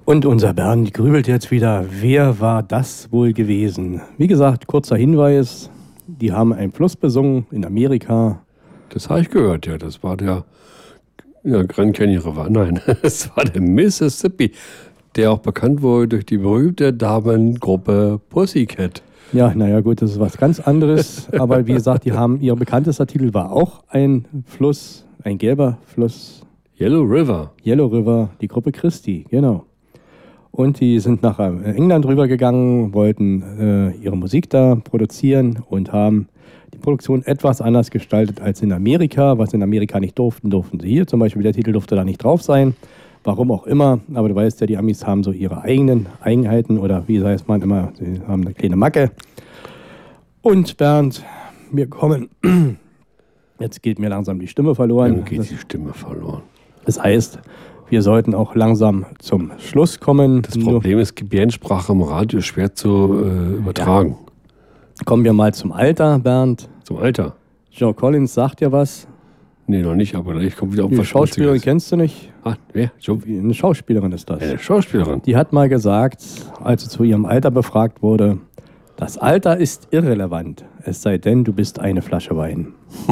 Und unser Bernd grübelt jetzt wieder, wer war das wohl gewesen? Wie gesagt, kurzer Hinweis, die haben einen Fluss besungen in Amerika. Das habe ich gehört, ja. Das war der Grand Canyon River. Nein, es war der Mississippi, der auch bekannt wurde durch die berühmte Damengruppe Pussycat. Ja, naja gut, das ist was ganz anderes. Aber wie gesagt, die haben, ihr bekanntester Titel war auch ein Fluss, ein gelber Fluss. Yellow River. Yellow River, die Gruppe Christi, genau. Und die sind nach England rübergegangen, wollten ihre Musik da produzieren und haben die Produktion etwas anders gestaltet als in Amerika. Was in Amerika nicht durften sie hier. Zum Beispiel der Titel durfte da nicht drauf sein. Warum auch immer. Aber du weißt ja, die Amis haben so ihre eigenen Eigenheiten oder wie heißt man immer, sie haben eine kleine Macke. Und Bernd, wir kommen. Jetzt geht mir langsam die Stimme verloren. Dann geht die Stimme verloren. Das heißt, wir sollten auch langsam zum Schluss kommen. Das Problem ist, Gebärdensprache im Radio ist schwer zu übertragen. Ja. Kommen wir mal zum Alter, Bernd. Zum Alter? Joe Collins sagt ja was. Nee, noch nicht, aber ich komme wieder auf Die was Schauspielerin kennst du nicht? Ah, wer? Eine Schauspielerin ist das. Eine Schauspielerin? Die hat mal gesagt, als sie zu ihrem Alter befragt wurde, das Alter ist irrelevant, es sei denn, du bist eine Flasche Wein.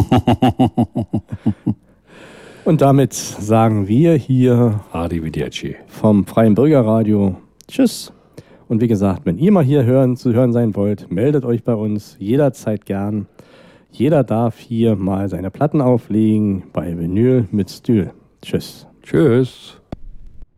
Und damit sagen wir hier vom Freien Bürgerradio Tschüss. Und wie gesagt, wenn ihr mal hier zu hören sein wollt, meldet euch bei uns jederzeit gern. Jeder darf hier mal seine Platten auflegen bei Vinyl mit Stil. Tschüss. Tschüss.